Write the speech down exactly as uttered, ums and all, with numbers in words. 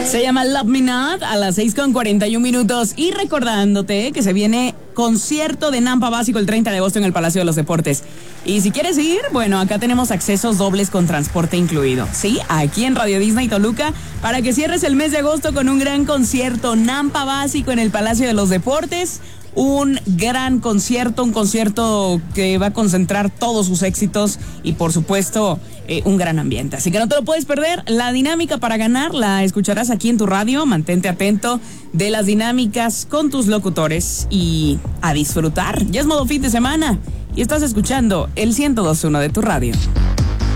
Se llama Love Me Not a las seis con cuarenta y un minutos. Y recordándote que se viene concierto de Nampa Básico el treinta de agosto en el Palacio de los Deportes. Y si quieres ir, bueno, acá tenemos accesos dobles con transporte incluido. Sí, aquí en Radio Disney Toluca, para que cierres el mes de agosto con un gran concierto Nampa Básico en el Palacio de los Deportes. Un gran concierto, un concierto que va a concentrar todos sus éxitos y por supuesto eh, un gran ambiente. Así que no te lo puedes perder. La dinámica para ganar la escucharás aquí en tu radio. Mantente atento de las dinámicas con tus locutores y a disfrutar. Ya es modo fin de semana y estás escuchando el ciento dos punto uno de tu radio.